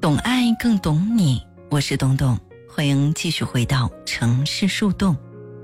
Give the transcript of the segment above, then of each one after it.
懂爱更懂你，我是董董，欢迎继续回到城市树洞。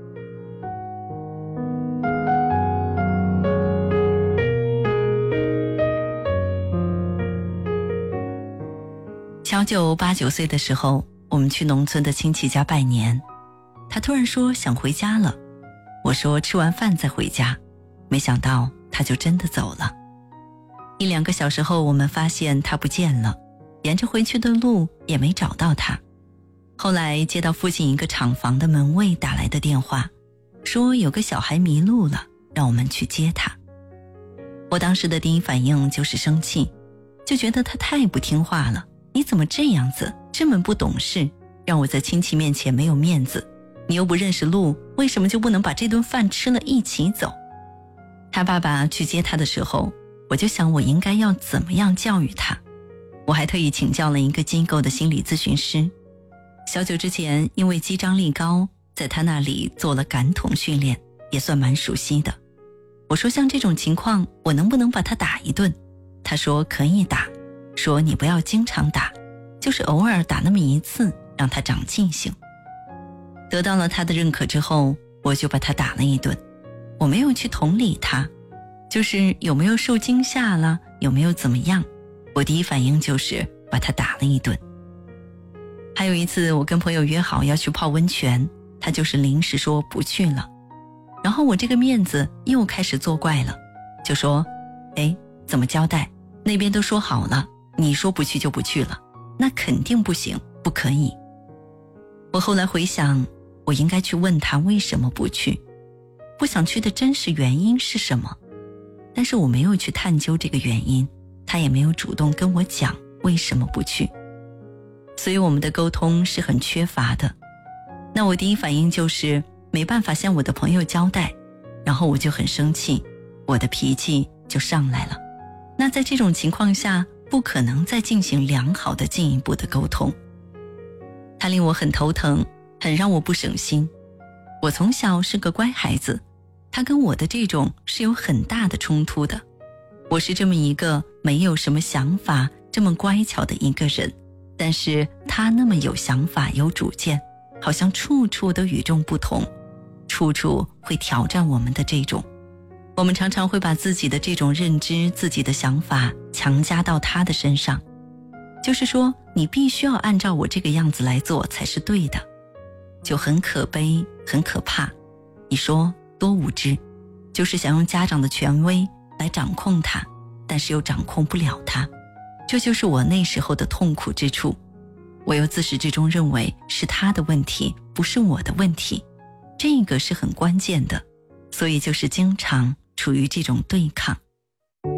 小九8、9岁的时候，我们去农村的亲戚家拜年，他突然说想回家了，我说吃完饭再回家，没想到他就真的走了。1、2个小时后，我们发现他不见了，沿着回去的路也没找到他。后来接到附近一个厂房的门卫打来的电话，说有个小孩迷路了，让我们去接他。我当时的第一反应就是生气，就觉得他太不听话了，你怎么这样子，这么不懂事，让我在亲戚面前没有面子，你又不认识路，为什么就不能把这顿饭吃了一起走？他爸爸去接他的时候，我就想我应该要怎么样教育他。我还特意请教了一个机构的心理咨询师。小九之前因为肌张力高，在他那里做了感统训练，也算蛮熟悉的。我说像这种情况，我能不能把他打一顿？他说可以打，说你不要经常打，就是偶尔打那么1次，让他长记性。得到了他的认可之后，我就把他打了一顿。我没有去同理他，就是有没有受惊吓了，有没有怎么样，我第一反应就是把他打了一顿。还有一次我跟朋友约好要去泡温泉，他就是临时说不去了，然后我这个面子又开始作怪了，就说怎么交代，那边都说好了，你说不去就不去了，那肯定不行，不可以。我后来回想，我应该去问他为什么不去，不想去的真实原因是什么，但是我没有去探究这个原因，他也没有主动跟我讲为什么不去，所以我们的沟通是很缺乏的。那我第一反应就是没办法向我的朋友交代，然后我就很生气，我的脾气就上来了。那在这种情况下，不可能再进行良好的进一步的沟通。他令我很头疼，很让我不省心。我从小是个乖孩子，他跟我的这种是有很大的冲突的。我是这么一个没有什么想法，这么乖巧的一个人，但是他那么有想法，有主见，好像处处都与众不同，处处会挑战我们的这种。我们常常会把自己的这种认知，自己的想法强加到他的身上，就是说你必须要按照我这个样子来做才是对的，就很可悲，很可怕。你说多无知，就是想用家长的权威来掌控他，但是又掌控不了他。这就是我那时候的痛苦之处。我又自始至终认为是他的问题，不是我的问题，这个是很关键的，所以就是经常处于这种对抗。